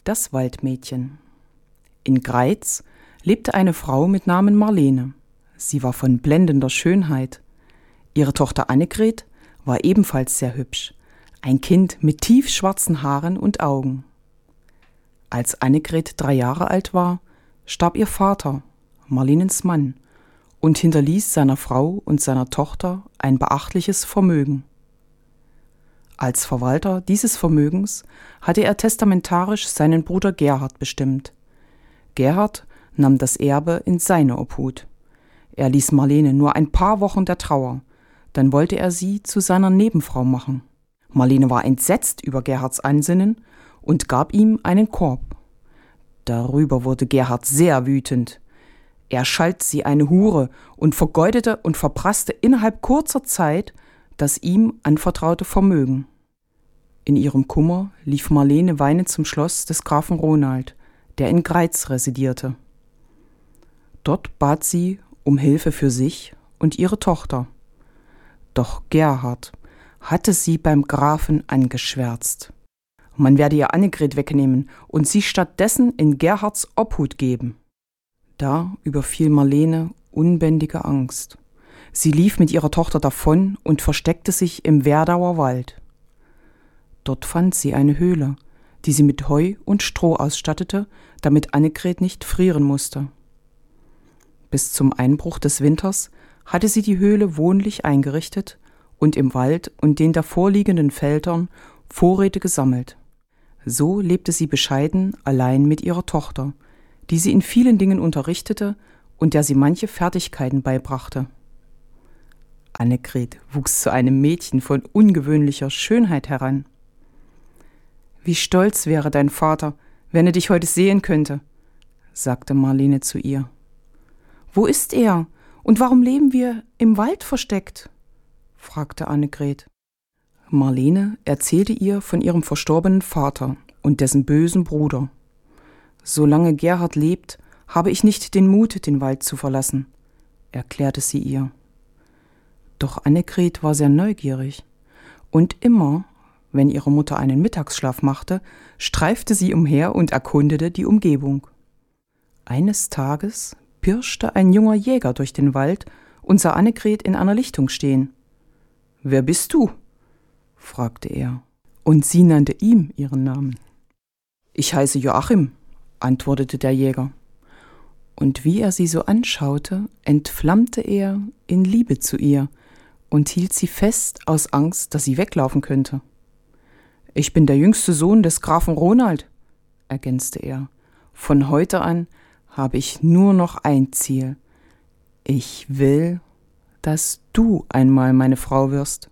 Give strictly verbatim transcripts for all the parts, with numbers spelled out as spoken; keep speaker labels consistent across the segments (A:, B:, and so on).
A: Das Waldmädchen. In Greiz lebte eine Frau mit Namen Marlene. Sie war von blendender Schönheit. Ihre Tochter Annegret war ebenfalls sehr hübsch, ein Kind mit tiefschwarzen Haaren und Augen. Als Annegret drei Jahre alt war, starb ihr Vater, Marlenens Mann, und hinterließ seiner Frau und seiner Tochter ein beachtliches Vermögen. Als Verwalter dieses Vermögens hatte er testamentarisch seinen Bruder Gerhard bestimmt. Gerhard nahm das Erbe in seine Obhut. Er ließ Marlene nur ein paar Wochen der Trauer, dann wollte er sie zu seiner Nebenfrau machen. Marlene war entsetzt über Gerhards Ansinnen und gab ihm einen Korb. Darüber wurde Gerhard sehr wütend. Er schalt sie eine Hure und vergeudete und verprasste innerhalb kurzer Zeit das ihm anvertraute Vermögen. In ihrem Kummer lief Marlene weinend zum Schloss des Grafen Ronald, der in Greiz residierte. Dort bat sie um Hilfe für sich und ihre Tochter. Doch Gerhard hatte sie beim Grafen angeschwärzt. Man werde ihr Annegret wegnehmen und sie stattdessen in Gerhards Obhut geben. Da überfiel Marlene unbändige Angst. Sie lief mit ihrer Tochter davon und versteckte sich im Werdauer Wald. Dort fand sie eine Höhle, die sie mit Heu und Stroh ausstattete, damit Annegret nicht frieren musste. Bis zum Einbruch des Winters hatte sie die Höhle wohnlich eingerichtet und im Wald und den davorliegenden Feldern Vorräte gesammelt. So lebte sie bescheiden allein mit ihrer Tochter, die sie in vielen Dingen unterrichtete und der sie manche Fertigkeiten beibrachte. Annegret wuchs zu einem Mädchen von ungewöhnlicher Schönheit heran. »Wie stolz wäre dein Vater, wenn er dich heute sehen könnte«, sagte Marlene zu ihr. »Wo ist er? Und warum leben wir im Wald versteckt?« fragte Annegret. Marlene erzählte ihr von ihrem verstorbenen Vater und dessen bösen Bruder. »Solange Gerhard lebt, habe ich nicht den Mut, den Wald zu verlassen«, erklärte sie ihr. Doch Annegret war sehr neugierig, und immer, wenn ihre Mutter einen Mittagsschlaf machte, streifte sie umher und erkundete die Umgebung. Eines Tages pirschte ein junger Jäger durch den Wald und sah Annegret in einer Lichtung stehen. »Wer bist du?« fragte er, und sie nannte ihm ihren Namen. »Ich heiße Joachim«, antwortete der Jäger. Und wie er sie so anschaute, entflammte er in Liebe zu ihr und hielt sie fest aus Angst, dass sie weglaufen könnte. »Ich bin der jüngste Sohn des Grafen Ronald«, ergänzte er. »Von heute an habe ich nur noch ein Ziel. Ich will, dass du einmal meine Frau wirst.«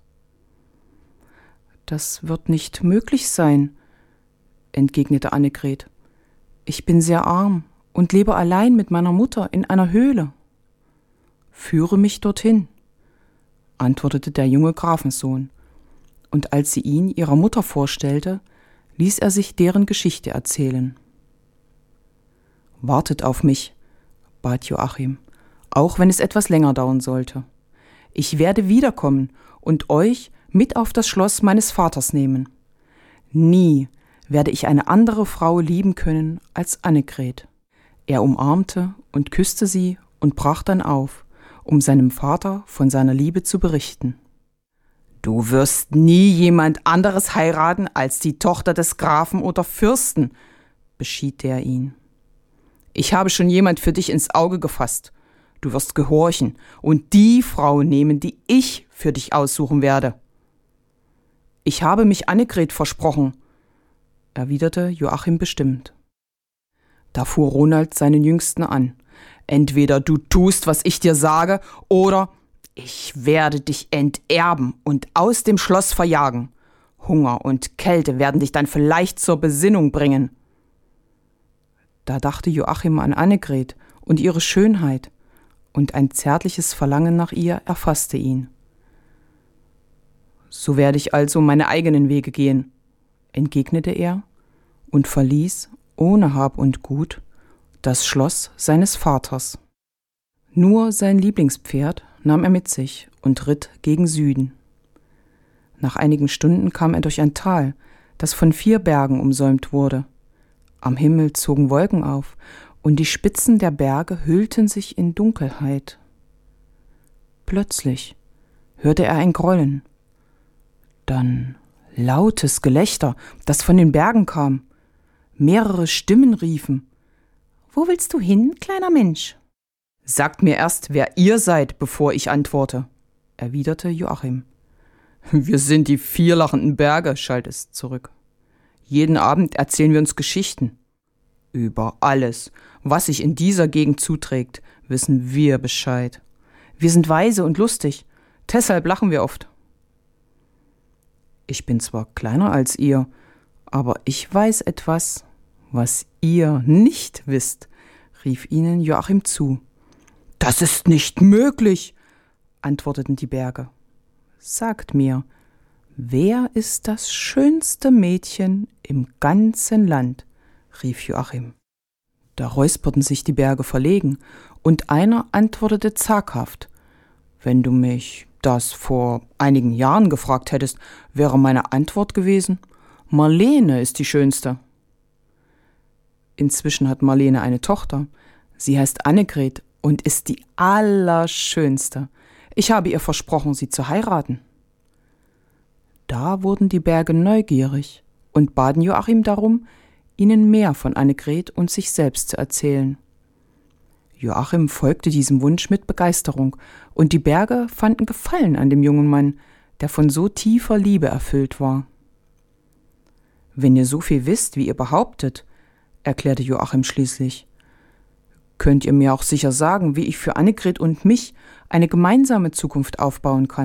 A: »Das wird nicht möglich sein«, entgegnete Annegret. »Ich bin sehr arm und lebe allein mit meiner Mutter in einer Höhle.« »Führe mich dorthin«, antwortete der junge Grafensohn, und als sie ihn ihrer Mutter vorstellte, ließ er sich deren Geschichte erzählen. »Wartet auf mich«, bat Joachim, »auch wenn es etwas länger dauern sollte. Ich werde wiederkommen und euch mit auf das Schloss meines Vaters nehmen. Nie werde ich eine andere Frau lieben können als Annegret.« Er umarmte und küsste sie und brach dann auf, um seinem Vater von seiner Liebe zu berichten. »Du wirst nie jemand anderes heiraten als die Tochter des Grafen oder Fürsten«, beschied er ihn. »Ich habe schon jemand für dich ins Auge gefasst. Du wirst gehorchen und die Frau nehmen, die ich für dich aussuchen werde.« »Ich habe mich Annegret versprochen«, erwiderte Joachim bestimmt. Da fuhr Ronald seinen Jüngsten an. »Entweder du tust, was ich dir sage, oder ich werde dich enterben und aus dem Schloss verjagen. Hunger und Kälte werden dich dann vielleicht zur Besinnung bringen.« Da dachte Joachim an Annegret und ihre Schönheit, und ein zärtliches Verlangen nach ihr erfasste ihn. »So werde ich also meine eigenen Wege gehen«, entgegnete er und verließ, ohne Hab und Gut, das Schloss seines Vaters. Nur sein Lieblingspferd nahm er mit sich und ritt gegen Süden. Nach einigen Stunden kam er durch ein Tal, das von vier Bergen umsäumt wurde. Am Himmel zogen Wolken auf, und die Spitzen der Berge hüllten sich in Dunkelheit. Plötzlich hörte er ein Grollen, dann lautes Gelächter, das von den Bergen kam. Mehrere Stimmen riefen: »Wo willst du hin, kleiner Mensch?« »Sagt mir erst, wer ihr seid, bevor ich antworte«, erwiderte Joachim. »Wir sind die vier lachenden Berge«, schallte es zurück. »Jeden Abend erzählen wir uns Geschichten. Über alles, was sich in dieser Gegend zuträgt, wissen wir Bescheid. Wir sind weise und lustig, deshalb lachen wir oft.« »Ich bin zwar kleiner als ihr, aber ich weiß etwas, was ihr nicht wisst«, rief ihnen Joachim zu. »Das ist nicht möglich«, antworteten die Berge. »Sagt mir, wer ist das schönste Mädchen im ganzen Land?«, rief Joachim. Da räusperten sich die Berge verlegen, und einer antwortete zaghaft: »Wenn du mich das vor einigen Jahren gefragt hättest, wäre meine Antwort gewesen: Marlene ist die Schönste.« Inzwischen hat Marlene eine Tochter. Sie heißt Annegret und ist die Allerschönste. Ich habe ihr versprochen, sie zu heiraten.« Da wurden die Berge neugierig und baten Joachim darum, ihnen mehr von Annegret und sich selbst zu erzählen. Joachim folgte diesem Wunsch mit Begeisterung, und die Berge fanden Gefallen an dem jungen Mann, der von so tiefer Liebe erfüllt war. »Wenn ihr so viel wisst, wie ihr behauptet«, erklärte Joachim schließlich, »könnt ihr mir auch sicher sagen, wie ich für Annegret und mich eine gemeinsame Zukunft aufbauen kann.